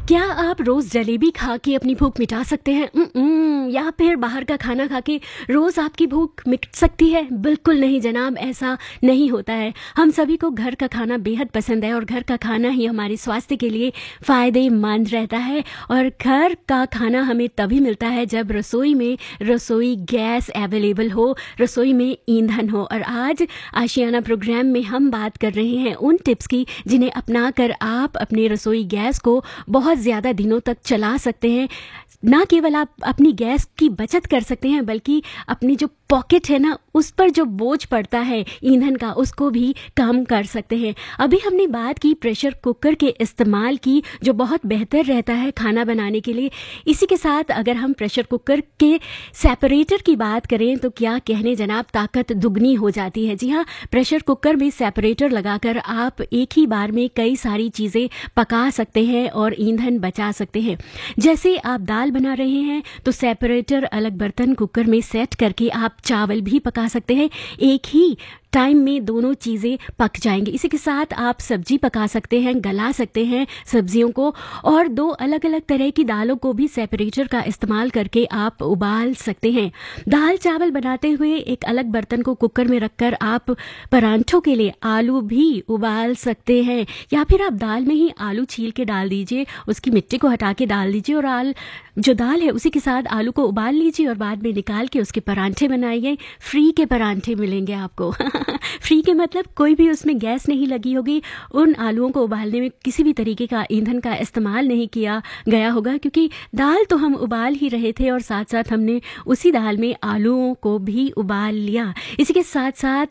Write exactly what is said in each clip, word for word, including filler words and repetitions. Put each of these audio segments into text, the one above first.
क्या आप रोज जलेबी खा के अपनी भूख मिटा सकते हैं? उम्म, या फिर बाहर का खाना खा के रोज आपकी भूख मिट सकती है? बिल्कुल नहीं जनाब, ऐसा नहीं होता है। हम सभी को घर का खाना बेहद पसंद है और घर का खाना ही हमारे स्वास्थ्य के लिए फ़ायदेमंद रहता है। और घर का खाना हमें तभी मिलता है जब रसोई में रसोई गैस अवेलेबल हो, रसोई में ईंधन हो। और आज आशियाना प्रोग्राम में हम बात कर रहे हैं उन टिप्स की जिन्हें अपनाकर आप अपनी रसोई गैस को बहुत ज़्यादा दिनों तक चला सकते हैं। ना केवल आप अपनी गैस की बचत कर सकते हैं बल्कि अपनी जो पॉकेट है ना, उस पर जो बोझ पड़ता है ईंधन का, उसको भी कम कर सकते हैं। अभी हमने बात की प्रेशर कुकर के इस्तेमाल की, जो बहुत बेहतर रहता है खाना बनाने के लिए। इसी के साथ अगर हम प्रेशर कुकर के सेपरेटर की बात करें तो क्या कहने जनाब, ताकत दुगनी हो जाती है। जी हाँ, प्रेशर कुकर में सेपरेटर लगाकर आप एक ही बार में कई सारी चीज़ें पका सकते हैं और ईंधन बचा सकते हैं। जैसे आप दाल बना रहे हैं तो सेपरेटर अलग बर्तन कुकर में सेट करके आप चावल भी पका सकते हैं। एक ही टाइम में दोनों चीज़ें पक जाएंगी। इसी के साथ आप सब्जी पका सकते हैं, गला सकते हैं सब्जियों को, और दो अलग अलग तरह की दालों को भी सेपरेटर का इस्तेमाल करके आप उबाल सकते हैं। दाल चावल बनाते हुए एक अलग बर्तन को कुकर में रखकर आप परांठों के लिए आलू भी उबाल सकते हैं। या फिर आप दाल में ही आलू छील के डाल दीजिए, उसकी मिट्टी को हटा के डाल दीजिए और आल जो दाल है उसी के साथ आलू को उबाल लीजिए और बाद में निकाल के उसके परांठे बनाइए। फ्री के परांठे मिलेंगे आपको। फ्री के मतलब कोई भी उसमें गैस नहीं लगी होगी। उन आलूओं को उबालने में किसी भी तरीके का ईंधन का इस्तेमाल नहीं किया गया होगा, क्योंकि दाल तो हम उबाल ही रहे थे और साथ साथ हमने उसी दाल में आलूओं को भी उबाल लिया। इसी के साथ साथ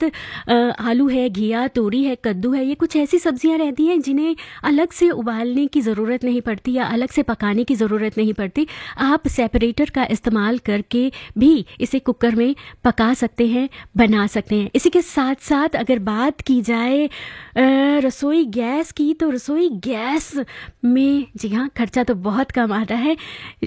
आलू है, घिया, तोरी है, कद्दू है, ये कुछ ऐसी सब्जियां रहती हैं जिन्हें अलग से उबालने की ज़रूरत नहीं पड़ती या अलग से पकाने की ज़रूरत नहीं पड़ती। आप सेपरेटर का इस्तेमाल करके भी इसे कुकर में पका सकते हैं, बना सकते हैं। इसी के साथ साथ अगर बात की जाए रसोई गैस की, तो रसोई गैस में जी हाँ, खर्चा तो बहुत कम आता है।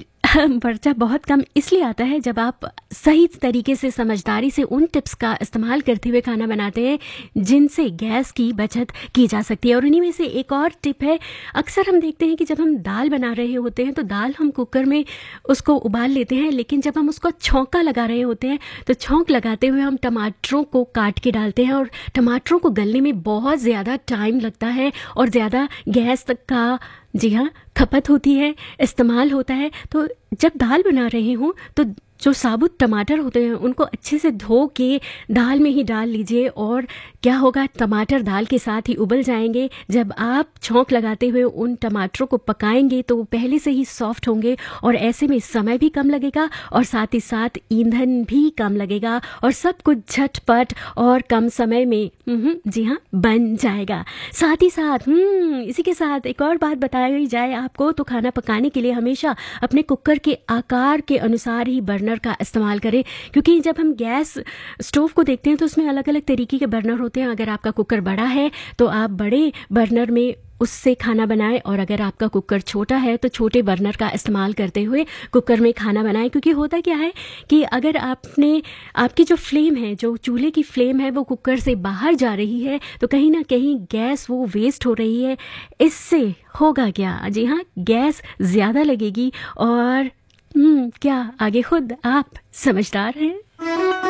खर्चा बहुत कम इसलिए आता है जब आप सही तरीके से, समझदारी से उन टिप्स का इस्तेमाल करते हुए खाना बनाते हैं जिनसे गैस की बचत की जा सकती है। और उन्हीं में से एक और टिप है, अक्सर हम देखते हैं कि जब हम दाल बना रहे होते हैं तो दाल हम कुकर में उसको उबाल लेते हैं, लेकिन जब हम उसको छौंका लगा रहे होते हैं तो छौंक लगाते हुए हम टमाटरों को काट के डालते हैं और टमाटरों को गलने में बहुत ज़्यादा टाइम लगता है और ज़्यादा गैस तक का जी हाँ खपत होती है, इस्तेमाल होता है। तो जब दाल बना रहे हों तो जो साबुत टमाटर होते हैं उनको अच्छे से धो के दाल में ही डाल लीजिए और क्या होगा, टमाटर दाल के साथ ही उबल जाएंगे। जब आप छौंक लगाते हुए उन टमाटरों को पकाएंगे तो वो पहले से ही सॉफ्ट होंगे और ऐसे में समय भी कम लगेगा और साथ ही साथ ईंधन भी कम लगेगा और सब कुछ झटपट और कम समय में जी हाँ बन जाएगा। साथ ही साथ इसी के साथ एक और बात बताई जाए आपको, तो खाना पकाने के लिए हमेशा अपने कुकर के आकार के अनुसार ही बर्नर का इस्तेमाल करें, क्योंकि जब हम गैस स्टोव को देखते हैं तो उसमें अलग अलग तरीके के बर्नर होते हैं। अगर आपका कुकर बड़ा है तो आप बड़े बर्नर में उससे खाना बनाएं, और अगर आपका कुकर छोटा है तो छोटे बर्नर का इस्तेमाल करते हुए कुकर में खाना बनाएं। क्योंकि होता क्या है कि अगर आपने आपकी जो फ्लेम है, जो चूल्हे की फ्लेम है, वो कुकर से बाहर जा रही है तो कहीं ना कहीं गैस वो वेस्ट हो रही है। इससे होगा क्या, जी हाँ, गैस ज़्यादा लगेगी और हम्म क्या आगे खुद आप समझदार हैं।